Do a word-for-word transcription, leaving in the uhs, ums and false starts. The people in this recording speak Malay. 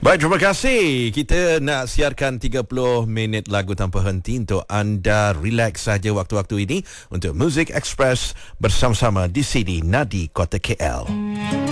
Baik, terima kasih. Kita nak siarkan tiga puluh minit lagu tanpa henti untuk anda relax saja waktu-waktu ini untuk Music Express bersama-sama di sini Nadi Kota K L.